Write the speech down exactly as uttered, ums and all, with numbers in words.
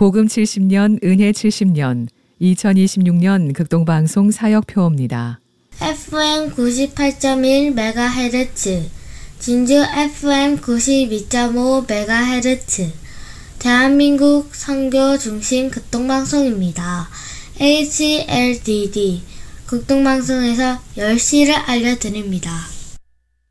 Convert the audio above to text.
복음 칠십 년, 은혜 칠십 년, 이천이십육 년 극동방송 사역표입니다. 에프엠 구십팔 점 일 메가헤르츠, 진주 에프엠 구십이 점 오 메가헤르츠, 대한민국 선교 중심 극동방송입니다. 에이치엘디디 극동방송에서 열 시를 알려드립니다.